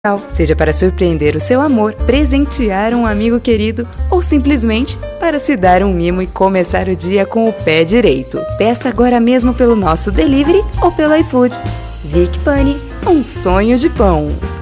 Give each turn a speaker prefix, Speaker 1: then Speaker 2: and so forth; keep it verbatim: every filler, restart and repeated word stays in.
Speaker 1: Seja para surpreender o seu amor, presentear um amigo querido ou simplesmente para se dar um mimo e começar o dia com o pé direito. Peça agora mesmo pelo nosso delivery ou pelo iFood. Vic Pani, um sonho de pão.